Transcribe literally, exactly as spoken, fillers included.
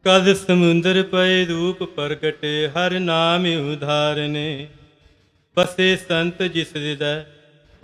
ਕਦ ਸਮੁੰਦਰ ਪਏ ਰੂਪ ਪ੍ਰਗਟੇ, ਹਰ ਨਾਮ ਉਧਾਰਨੇ। ਬਸੇ ਸੰਤ ਜਿਸ ਹਿਰਦੈ